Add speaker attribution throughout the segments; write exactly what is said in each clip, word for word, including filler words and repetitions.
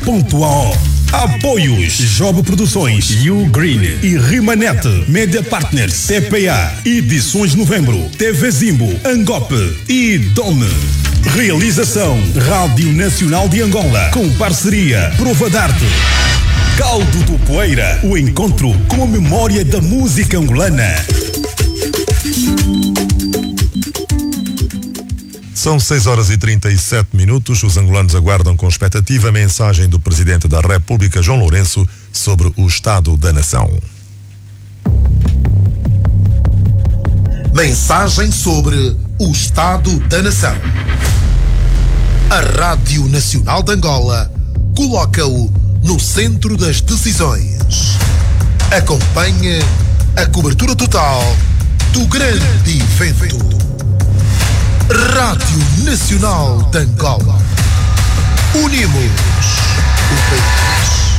Speaker 1: ponto a o. Apoios Job Produções, You Green e Rimanete, Media Partners, C P A, Edições Novembro, T V Zimbo, Angop e Dome. Realização Rádio Nacional de Angola, com parceria Prova d'Arte. Caldo do Poeira, o encontro com a memória da música angolana.
Speaker 2: São seis horas e trinta e sete minutos. Os angolanos aguardam com expectativa a mensagem do Presidente da República, João Lourenço, sobre o Estado da Nação.
Speaker 3: Mensagem sobre o Estado da Nação. A Rádio Nacional de Angola coloca-o no centro das decisões. Acompanhe a cobertura total do grande evento. Rádio Nacional de Angola. Unimos o país.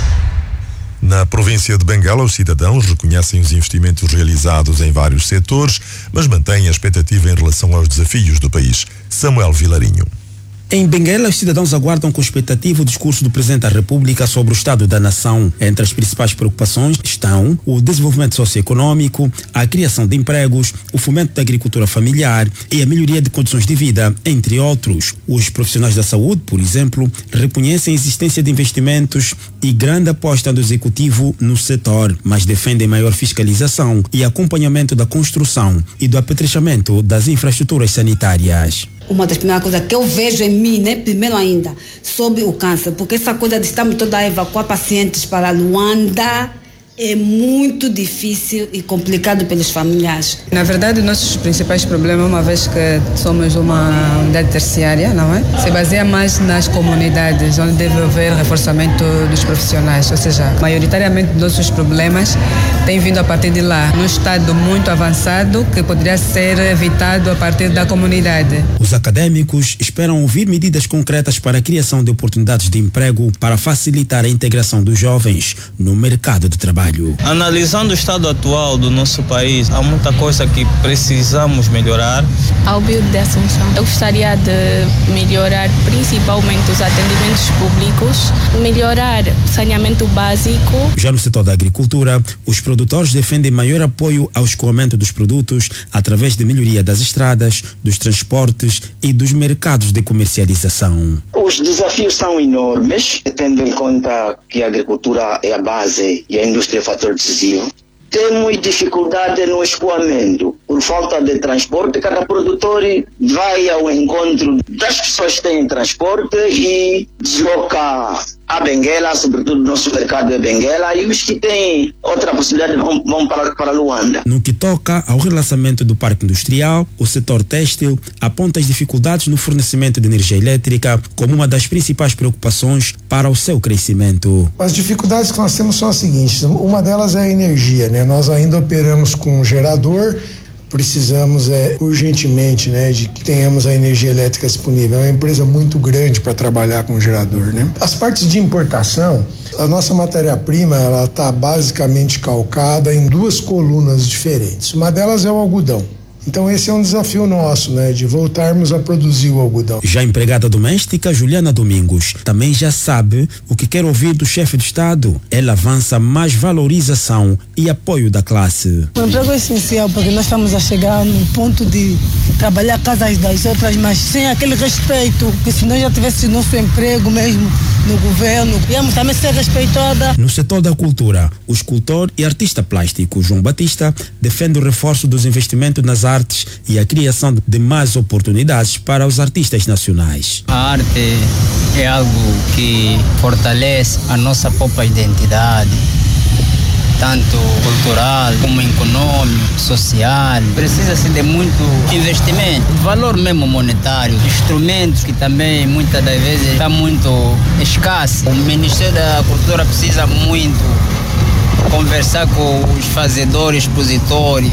Speaker 2: Na província de Benguela, os cidadãos reconhecem os investimentos realizados em vários setores, mas mantêm a expectativa em relação aos desafios do país. Samuel Vilarinho.
Speaker 4: Em Benguela, os cidadãos aguardam com expectativa o discurso do Presidente da República sobre o Estado da Nação. Entre as principais preocupações estão o desenvolvimento socioeconômico, a criação de empregos, o fomento da agricultura familiar e a melhoria de condições de vida, entre outros. Os profissionais da saúde, por exemplo, reconhecem a existência de investimentos e grande aposta do Executivo no setor, mas defendem maior fiscalização e acompanhamento da construção e do apetrechamento das infraestruturas sanitárias.
Speaker 5: Uma das primeiras coisas que eu vejo em mim, né, primeiro ainda, sobre o câncer, porque essa coisa de estarmos todos a evacuar pacientes para Luanda é muito difícil e complicado pelos familiares.
Speaker 6: Na verdade, nossos principais problemas, uma vez que somos uma unidade terciária, não é? Se baseia mais nas comunidades, onde deve haver reforçamento dos profissionais, ou seja, maioritariamente nossos problemas têm vindo a partir de lá, num estado muito avançado que poderia ser evitado a partir da comunidade.
Speaker 4: Os acadêmicos esperam ouvir medidas concretas para a criação de oportunidades de emprego para facilitar a integração dos jovens no mercado de trabalho.
Speaker 7: Analisando o estado atual do nosso país, há muita coisa que precisamos melhorar.
Speaker 8: Ao Bio de Assunção, eu gostaria de melhorar principalmente os atendimentos públicos, melhorar o saneamento básico.
Speaker 4: Já no setor da agricultura, os produtores defendem maior apoio ao escoamento dos produtos através de melhoria das estradas, dos transportes e dos mercados de comercialização.
Speaker 9: Os desafios são enormes, tendo em conta que a agricultura é a base e a indústria é fator decisivo. Temos dificuldade no escoamento. Por falta de transporte, cada produtor vai ao encontro das pessoas que têm transporte e desloca a Benguela, sobretudo o nosso mercado é Benguela, e os que têm outra possibilidade vão, vão para, para Luanda.
Speaker 4: No que toca ao relançamento do parque industrial, o setor têxtil aponta as dificuldades no fornecimento de energia elétrica como uma das principais preocupações para o seu crescimento.
Speaker 10: As dificuldades que nós temos são as seguintes: uma delas é a energia, né? Nós ainda operamos com um gerador. Precisamos é, urgentemente, né, de que tenhamos a energia elétrica disponível. É uma empresa muito grande para trabalhar com gerador, né? As partes de importação, a nossa matéria-prima, ela está basicamente calcada em duas colunas diferentes. Uma delas é o algodão. Então esse é um desafio nosso, né, de voltarmos a produzir o algodão.
Speaker 4: Já a empregada doméstica Juliana Domingos também já sabe o que quer ouvir do chefe de Estado. Ela avança mais valorização e apoio da classe.
Speaker 11: O emprego é essencial porque nós estamos a chegar no ponto de trabalhar casas das outras, mas sem aquele respeito, que se nós já tivéssemos nosso emprego mesmo no governo, íamos também ser respeitada.
Speaker 4: No setor da cultura, o escultor e artista plástico João Batista defende o reforço dos investimentos nas artes e a criação de mais oportunidades para os artistas nacionais.
Speaker 12: A arte é algo que fortalece a nossa própria identidade, tanto cultural como econômico, social. Precisa-se de muito investimento, valor mesmo monetário, instrumentos que também muitas das vezes está muito escasso. O Ministério da Cultura precisa muito conversar com os fazedores, expositores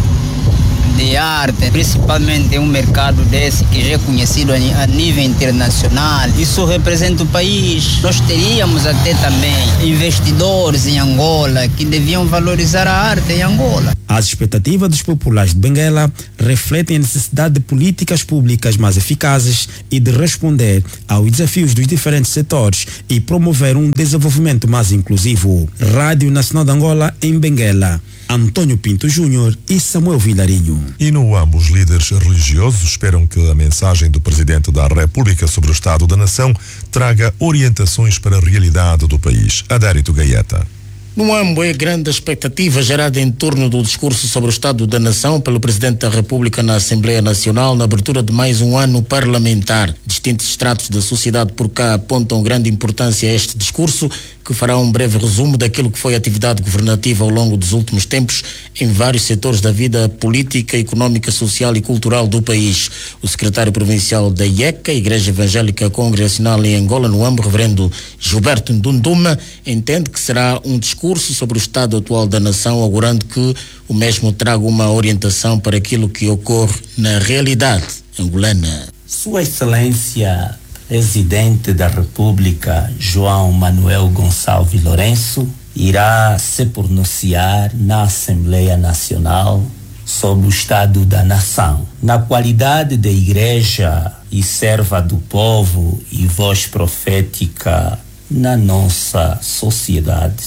Speaker 12: de arte, principalmente em um mercado desse que já é conhecido a nível internacional. Isso representa o país. Nós teríamos até também investidores em Angola que deviam valorizar a arte em Angola.
Speaker 4: As expectativas dos populares de Benguela refletem a necessidade de políticas públicas mais eficazes e de responder aos desafios dos diferentes setores e promover um desenvolvimento mais inclusivo. Rádio Nacional de Angola em Benguela. Antônio Pinto Júnior e Samuel Vilarinho.
Speaker 2: E no âmbito, os líderes religiosos esperam que a mensagem do Presidente da República sobre o Estado da Nação traga orientações para a realidade do país. Adérito Gaeta.
Speaker 13: No âmbito, é grande a expectativa gerada em torno do discurso sobre o Estado da Nação pelo Presidente da República na Assembleia Nacional na abertura de mais um ano parlamentar. Distintos estratos da sociedade por cá apontam grande importância a este discurso, que fará um breve resumo daquilo que foi a atividade governativa ao longo dos últimos tempos em vários setores da vida política, económica, social e cultural do país. O secretário provincial da I E C A, Igreja Evangélica Congregacional em Angola, no âmbito, reverendo Gilberto Ndunduma, entende que será um discurso sobre o estado atual da nação, augurando que o mesmo traga uma orientação para aquilo que ocorre na realidade angolana.
Speaker 14: Sua Excelência Presidente da República, João Manuel Gonçalves Lourenço, irá se pronunciar na Assembleia Nacional sobre o Estado da Nação. Na qualidade de igreja e serva do povo e voz profética na nossa sociedade,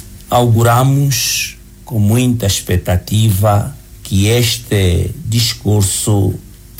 Speaker 14: auguramos com muita expectativa que este discurso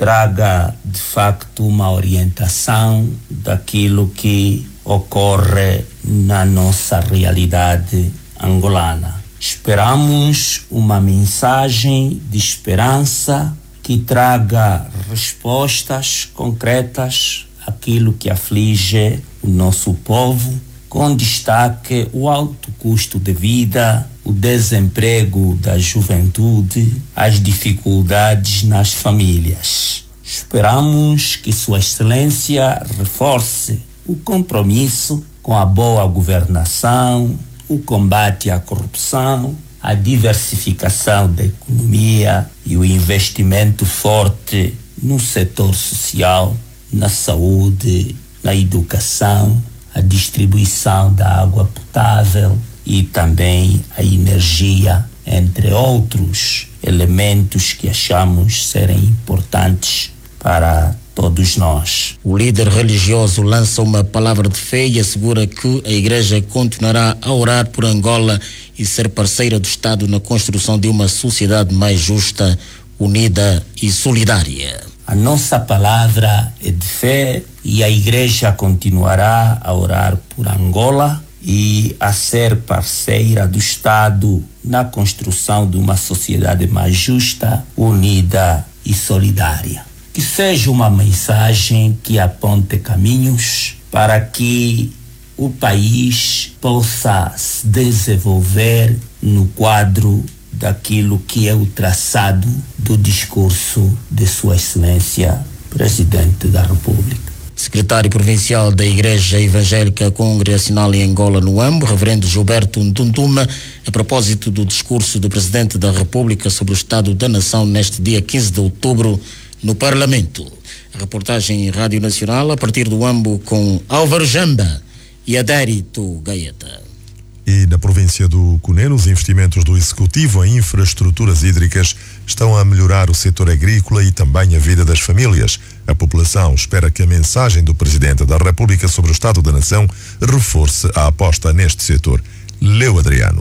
Speaker 14: traga de facto uma orientação daquilo que ocorre na nossa realidade angolana. Esperamos uma mensagem de esperança que traga respostas concretas àquilo que aflige o nosso povo, com destaque o alto custo de vida, o desemprego da juventude, as dificuldades nas famílias. Esperamos que Sua Excelência reforce o compromisso com a boa governação, o combate à corrupção, a diversificação da economia e o investimento forte no setor social, na saúde, na educação, a distribuição da água potável e também a energia, entre outros elementos que achamos serem importantes para todos nós.
Speaker 13: O líder religioso lança uma palavra de fé e assegura que a Igreja continuará a orar por Angola e ser parceira do Estado na construção de uma sociedade mais justa, unida e solidária.
Speaker 14: A nossa palavra é de fé e a Igreja continuará a orar por Angola e a ser parceira do Estado na construção de uma sociedade mais justa, unida e solidária. Que seja uma mensagem que aponte caminhos para que o país possa se desenvolver no quadro daquilo que é o traçado do discurso de Sua Excelência Presidente da República.
Speaker 13: Secretário Provincial da Igreja Evangélica Congregacional em Angola, no âmbito, reverendo Gilberto Ndunduma, a propósito do discurso do Presidente da República sobre o Estado da Nação neste dia quinze de outubro no Parlamento. A reportagem em Rádio Nacional a partir do âmbito com Álvaro Jamba e Adérito Gaeta.
Speaker 2: E na província do Cunene, os investimentos do Executivo em infraestruturas hídricas estão a melhorar o setor agrícola e também a vida das famílias. A população espera que a mensagem do Presidente da República sobre o Estado da Nação reforce a aposta neste setor. Leo Adriano.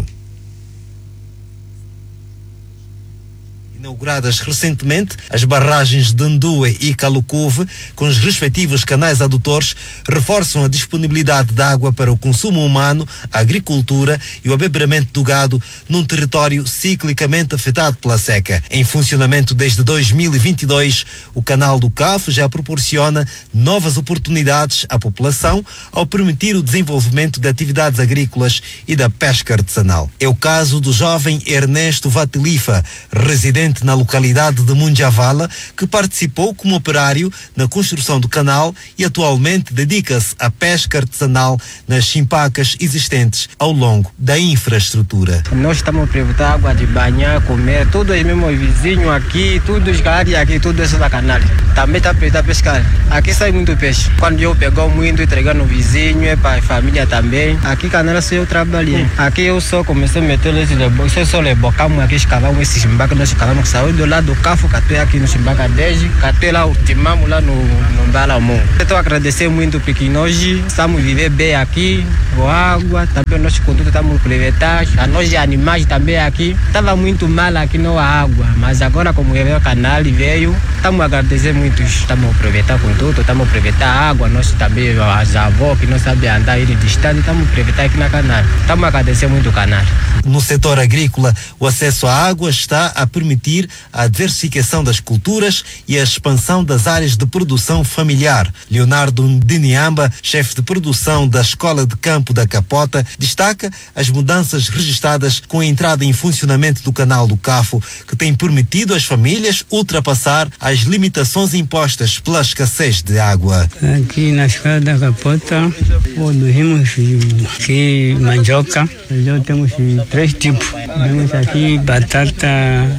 Speaker 15: Inauguradas recentemente, as barragens de Ndue e Calucuve, com os respectivos canais adutores, reforçam a disponibilidade de água para o consumo humano, a agricultura e o abeberamento do gado num território ciclicamente afetado pela seca. Em funcionamento desde dois mil e vinte e dois, o canal do Cafo já proporciona novas oportunidades à população ao permitir o desenvolvimento de atividades agrícolas e da pesca artesanal. É o caso do jovem Ernesto Vatilifa, residente residente na localidade de Mundiavala, que participou como operário na construção do canal e atualmente dedica-se à pesca artesanal nas chimpacas existentes ao longo da infraestrutura.
Speaker 16: Nós estamos a aproveitar água de banhar, comer, todos os mesmos vizinhos aqui, todos os áreas aqui, tudo isso da canal. Também está a pescar. Aqui sai muito peixe. Quando eu pego muito, entregar no vizinho, é para a família também. Aqui canal só eu trabalhei. Aqui eu só comecei a meter esses lebocos, só lebocamos aqui, escavamos esses chimbacas, nós escavamos, saiu do lado do Cafo, até aqui no chimbaca dez, até lá ultimamos lá no, no Balamon. Estou a agradecer muito porque hoje estamos a viver bem aqui, com água, também nossos condutos estamos a aproveitar, a nós de animais também aqui. Estava muito mal aqui não a água, mas agora como veio o canal e veio, estamos a agradecer muito. Estamos a aproveitar com tudo, estamos a aproveitar a água, nós também, as avós que não sabem andar, ir distante, estamos a aproveitar aqui na canal. Estamos a agradecer muito o canal.
Speaker 15: No setor agrícola, o acesso à água está a permitir a diversificação das culturas e a expansão das áreas de produção familiar. Leonardo Diniamba, chefe de produção da Escola de Campo da Capota, destaca as mudanças registradas com a entrada em funcionamento do canal do Cafo, que tem permitido às famílias ultrapassar as limitações impostas pela escassez de água.
Speaker 17: Aqui na Escola da Capota, produzimos aqui mandioca, já temos três tipos. Temos aqui batata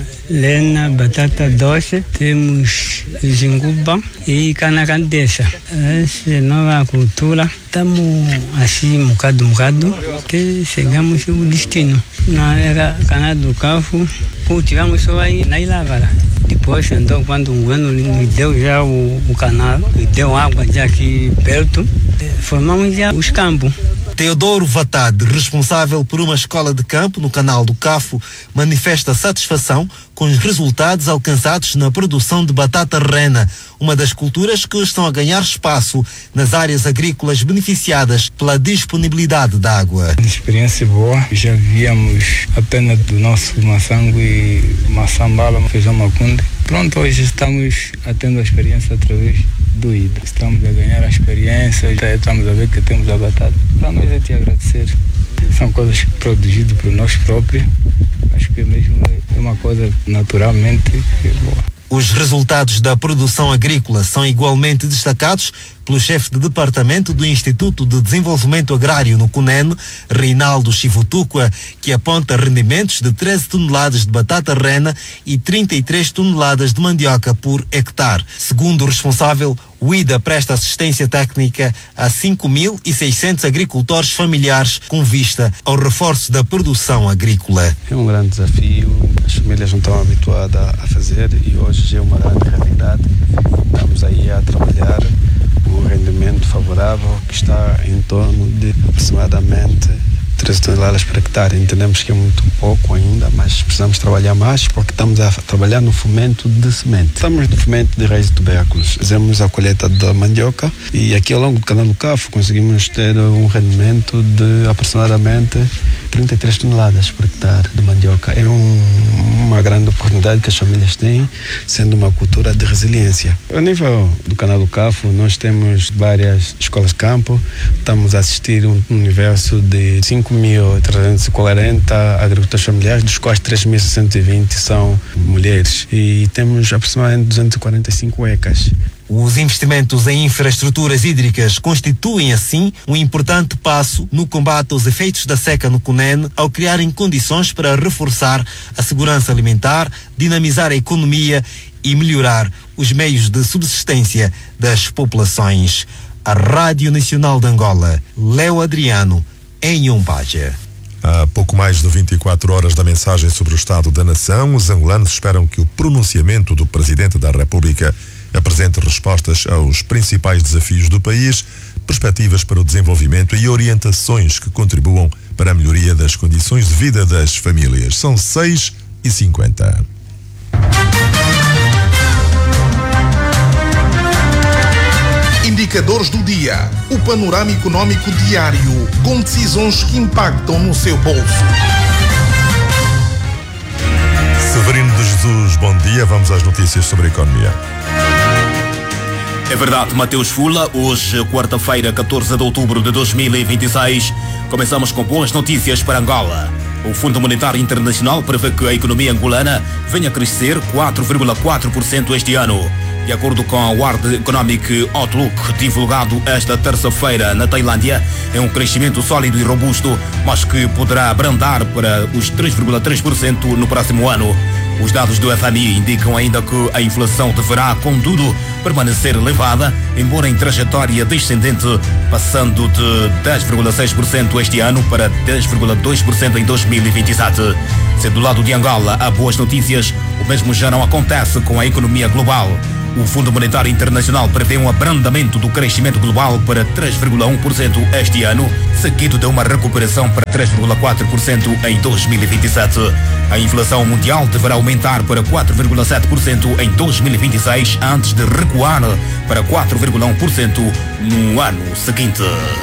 Speaker 17: lena, batata doce, temos jinguba e cana-candeça. Essa é a nova cultura. Estamos assim, um bocado, um bocado, até chegamos ao destino. Na era canal do Cafo, cultivamos só aí na Ilávara. Depois, então, quando o governo nos deu já o, o canal, nos deu água já aqui perto, formamos já os campos.
Speaker 15: Teodoro Vatade, responsável por uma escola de campo no canal do Cafo, manifesta satisfação com os resultados alcançados na produção de batata rena, uma das culturas que estão a ganhar espaço nas áreas agrícolas beneficiadas pela disponibilidade de água.
Speaker 18: Uma experiência boa, já víamos apenas do nosso maçango e maçambala, feijão macunde. Pronto, hoje estamos a tendo a experiência através do I D A. Estamos a ganhar a experiência, estamos a ver que temos a batata. Para nós é te agradecer. São coisas produzidas por nós próprios. Acho que mesmo é uma coisa naturalmente boa.
Speaker 15: Os resultados da produção agrícola são igualmente destacados pelo chefe de departamento do Instituto de Desenvolvimento Agrário no Cunene, Reinaldo Chivutuqua, que aponta rendimentos de treze toneladas de batata rena e trinta e três toneladas de mandioca por hectare. Segundo o responsável, o I D A presta assistência técnica a cinco mil e seiscentos agricultores familiares com vista ao reforço da produção agrícola.
Speaker 19: É um grande desafio, as famílias não estão habituadas a fazer e hoje é uma grande realidade. Estamos aí a trabalhar o rendimento favorável que está em torno de aproximadamente treze toneladas por hectare. Entendemos que é muito pouco ainda, mas precisamos trabalhar mais porque estamos a trabalhar no fomento de semente. Estamos no fomento de raiz de tubérculos. Fizemos a colheita da mandioca e aqui ao longo do canal do Cafo conseguimos ter um rendimento de aproximadamente trinta e três toneladas por hectare de mandioca. É um, uma grande oportunidade que as famílias têm, sendo uma cultura de resiliência. A nível do canal do Cafo, nós temos várias escolas de campo, estamos a assistir um universo de cinco mil trezentos e quarenta agricultores familiares, dos quais três mil seiscentos e vinte são mulheres e temos aproximadamente duzentos e quarenta e cinco ecas.
Speaker 15: Os investimentos em infraestruturas hídricas constituem, assim, um importante passo no combate aos efeitos da seca no Cunene, ao criarem condições para reforçar a segurança alimentar, dinamizar a economia e melhorar os meios de subsistência das populações. A Rádio Nacional de Angola, Léo Adriano, em Umbaja.
Speaker 2: Há pouco mais de vinte e quatro horas da mensagem sobre o Estado da Nação, os angolanos esperam que o pronunciamento do Presidente da República apresente respostas aos principais desafios do país, perspectivas para o desenvolvimento e orientações que contribuam para a melhoria das condições de vida das famílias. São seis e cinquenta.
Speaker 3: Indicadores do dia. O panorama econômico diário, com decisões que impactam no seu bolso.
Speaker 2: Severino de Jesus, bom dia. Vamos às notícias sobre a economia.
Speaker 20: É verdade, Mateus Fula. Hoje, quarta-feira, catorze de outubro de dois mil e vinte e seis, começamos com boas notícias para Angola. O Fundo Monetário Internacional prevê que a economia angolana venha a crescer quatro vírgula quatro por cento este ano. De acordo com a World Economic Outlook, divulgado esta terça-feira na Tailândia, é um crescimento sólido e robusto, mas que poderá abrandar para os três vírgula três por cento no próximo ano. Os dados do F M I indicam ainda que a inflação deverá, contudo, permanecer elevada, embora em trajetória descendente, passando de dez vírgula seis por cento este ano para dez vírgula dois por cento em dois mil e vinte e sete. Se do lado de Angola há boas notícias, o mesmo já não acontece com a economia global. O Fundo Monetário Internacional prevê um abrandamento do crescimento global para três vírgula um por cento este ano, seguido de uma recuperação para três vírgula quatro por cento em dois mil e vinte e sete. A inflação mundial deverá aumentar para quatro vírgula sete por cento em dois mil e vinte e seis, antes de recuar para quatro vírgula um por cento no ano seguinte.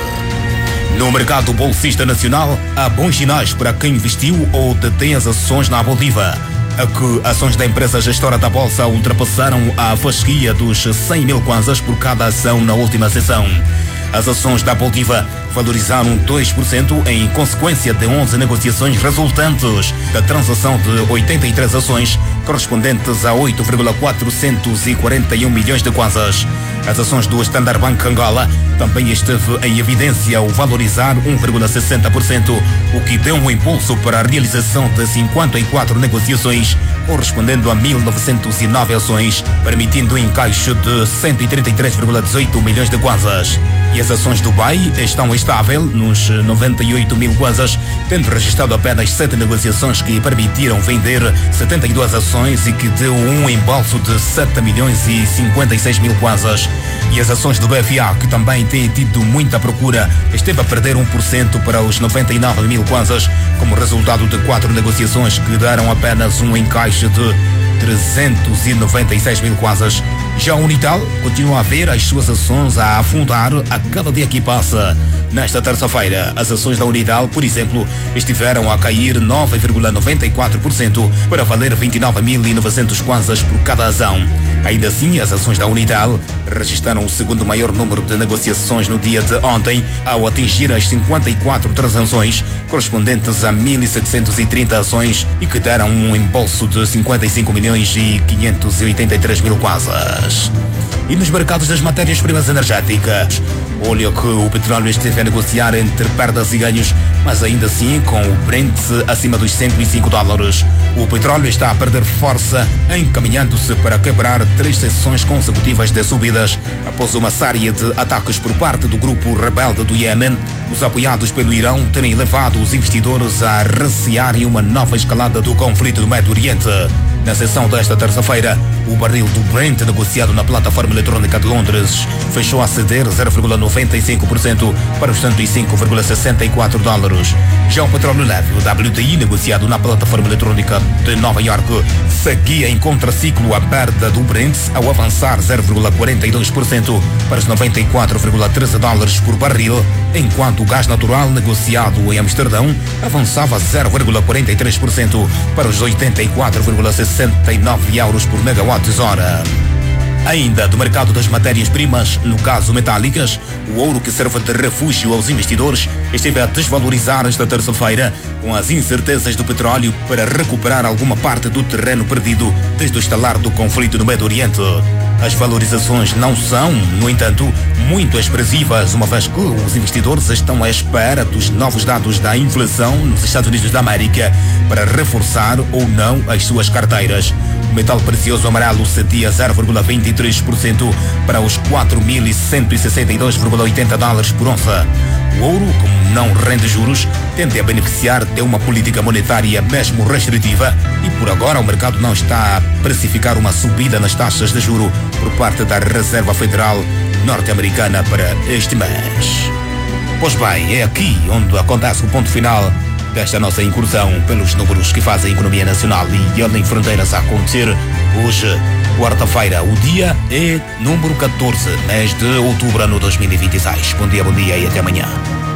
Speaker 20: No mercado bolsista nacional, há bons sinais para quem investiu ou detém as ações na Boldiva. A que ações da empresa gestora da Bolsa ultrapassaram a fasquia dos cem mil kwanzas por cada ação na última sessão. As ações da Boldiva valorizaram dois por cento em consequência de onze negociações resultantes da transação de oitenta e três ações, correspondentes a oito vírgula quatrocentos e quarenta e um milhões de kwanzas. As ações do Standard Bank Angola também esteve em evidência ao valorizar um vírgula sessenta por cento, o que deu um impulso para a realização de cinquenta e quatro negociações, correspondendo a mil novecentos e nove ações, permitindo um encaixe de cento e trinta e três vírgula dezoito milhões de kwanzas. E as ações do B A I estão estáveis nos noventa e oito mil kwanzas, tendo registrado apenas sete negociações que permitiram vender setenta e duas ações e que deu um embolso de sete milhões e cinquenta e seis mil kwanzas. E as ações do B F A, que também têm tido muita procura, esteve a perder um por cento para os noventa e nove mil kwanzas, como resultado de quatro negociações que deram apenas um encaixe de trezentos e noventa e seis mil kwanzas. Já a Unital continua a ver as suas ações a afundar a cada dia que passa. Nesta terça-feira, as ações da Unital, por exemplo, estiveram a cair nove vírgula noventa e quatro por cento para valer vinte e nove mil e novecentos kwanzas por cada ação. Ainda assim, as ações da Unital registraram o segundo maior número de negociações no dia de ontem, ao atingir as cinquenta e quatro transações, correspondentes a mil e setecentos e trinta ações e que deram um embolso de cinquenta e cinco milhões e quinhentos e oitenta e três mil kwanzas. E nos mercados das matérias-primas energéticas, olha que o petróleo esteve a negociar entre perdas e ganhos, mas ainda assim com o Brent acima dos cento e cinco dólares. O petróleo está a perder força, encaminhando-se para quebrar três sessões consecutivas de subidas após uma série de ataques por parte do grupo rebelde do Iêmen, os apoiados pelo Irão terem levado os investidores a recearem uma nova escalada do conflito do Médio Oriente. Na sessão desta terça-feira, o barril do Brent negociado na plataforma eletrónica de Londres fechou a ceder zero vírgula noventa e cinco por cento para os cento e cinco vírgula sessenta e quatro dólares. Já o petróleo leve, o W T I, negociado na plataforma eletrónica de Nova York, seguia em contraciclo a perda do Brent ao avançar zero vírgula quarenta e dois por cento para os noventa e quatro vírgula treze dólares por barril, enquanto o gás natural negociado em Amsterdão avançava zero vírgula quarenta e três por cento para os oitenta e quatro vírgula sessenta e nove euros por megawatt-hora. Ainda do mercado das matérias-primas, no caso metálicas, o ouro que serve de refúgio aos investidores esteve a desvalorizar esta terça-feira com as incertezas do petróleo para recuperar alguma parte do terreno perdido desde o estalar do conflito no Médio Oriente. As valorizações não são, no entanto, muito expressivas, uma vez que os investidores estão à espera dos novos dados da inflação nos Estados Unidos da América para reforçar ou não as suas carteiras. O metal precioso amarelo cedia zero vírgula vinte e três por cento para os quatro mil cento e sessenta e dois vírgula oitenta dólares por onça. O ouro, como não rende juros, tende a beneficiar de uma política monetária mesmo restritiva e por agora o mercado não está a precificar uma subida nas taxas de juro por parte da Reserva Federal norte-americana para este mês. Pois bem, é aqui onde acontece o ponto final desta nossa incursão pelos números que fazem a economia nacional e além fronteiras a acontecer hoje, quarta-feira. O dia é número catorze, mês de outubro, ano dois mil e vinte e seis. Bom dia, bom dia e até amanhã.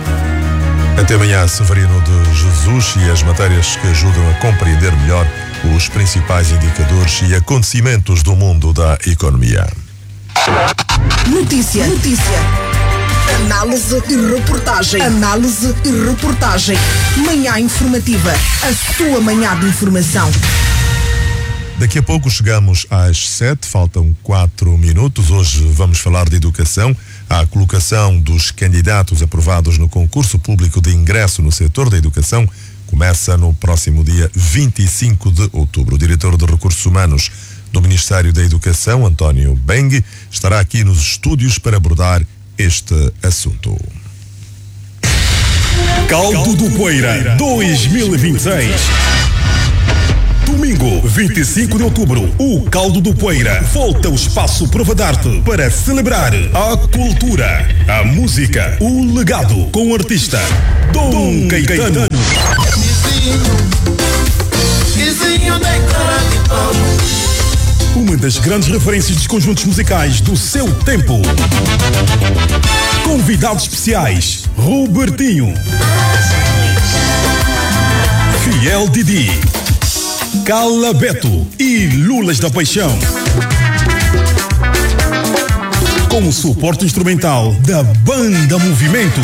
Speaker 2: Até amanhã, Severino de Jesus, e as matérias que ajudam a compreender melhor os principais indicadores e acontecimentos do mundo da economia.
Speaker 21: Notícia. Notícia. Análise e reportagem. Análise e reportagem. Manhã informativa. A sua manhã de informação.
Speaker 2: Daqui a pouco chegamos às sete, faltam quatro minutos. Hoje vamos falar de educação. A colocação dos candidatos aprovados no concurso público de ingresso no setor da educação começa no próximo dia vinte e cinco de outubro. O diretor de Recursos Humanos do Ministério da Educação, António Beng, estará aqui nos estúdios para abordar este assunto.
Speaker 1: Caldo do Poeira dois mil e vinte e seis. Domingo, vinte e cinco de outubro, o Caldo do Poeira volta ao Espaço Prova d'Arte para celebrar a cultura, a música, o legado com o artista Dom, Dom Caetano. Uma das grandes referências dos conjuntos musicais do seu tempo. Convidados especiais: Robertinho, Fiel Didi, Calabeto e Lulas da Paixão. Com o suporte instrumental da Banda Movimento.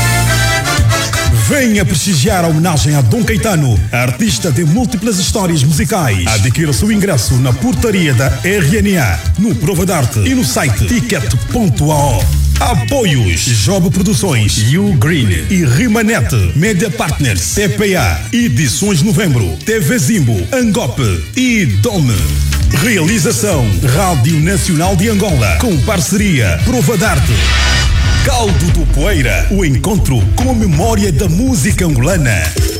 Speaker 1: Venha prestigiar a homenagem a Dom Caetano, artista de múltiplas histórias musicais. Adquira seu ingresso na portaria da R N A, no Prova d'Arte e no site ticket ponto a o. Apoios: Job Produções, U Green e Rimanet, Media Partners, C P A, Edições Novembro, T V Zimbo, Angope e Dome. Realização: Rádio Nacional de Angola, com parceria Prova d'Arte. Caldo do Poeira, o encontro com a memória da música angolana.